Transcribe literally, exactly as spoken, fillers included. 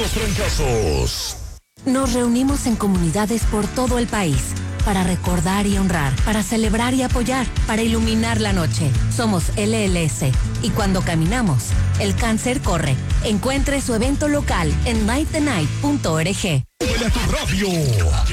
los trancazos. Nos reunimos en comunidades por todo el país para recordar y honrar, para celebrar y apoyar, para iluminar la noche. Somos L L S y cuando caminamos, el cáncer corre. Encuentre su evento local en night the night punto org. ¡Súbele a tu radio!